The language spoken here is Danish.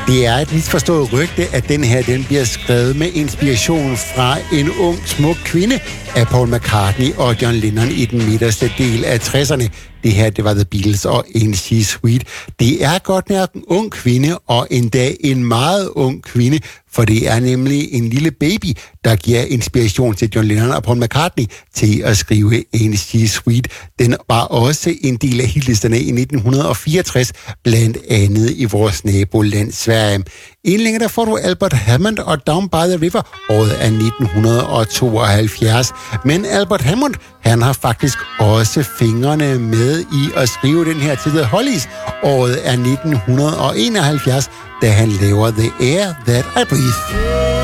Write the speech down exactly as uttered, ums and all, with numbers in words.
Det er et misforstået rygte, at den her den bliver skrevet med inspiration fra en ung, smuk kvinde af Paul McCartney og John Lennon i den midterste del af tresserne. Det her, det var The Beatles og Ain't She Sweet. Det er godt nok en ung kvinde, og endda en meget ung kvinde, for det er nemlig en lille baby, der giver inspiration til John Lennon og Paul McCartney til at skrive Ain't She Sweet. Den var også en del af hitlisterne i nitten fireogtres, blandt andet i vores naboland Sverige. En længere der får du Albert Hammond og Down by the River, året er nitten tooghalvfjerds. Men Albert Hammond, han har faktisk også fingrene med i at skrive den her til The Hollies. Året er nitten enoghalvfjerds, da han laver The Air That I Breathe.